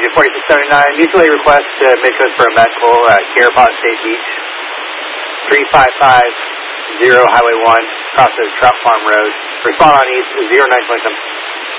Energy 4679. Mutual aid request to Midcoast for a medical at Garapod State Beach. 3550 Highway 1, crosses Trout Farm Road. Respond on East 0927.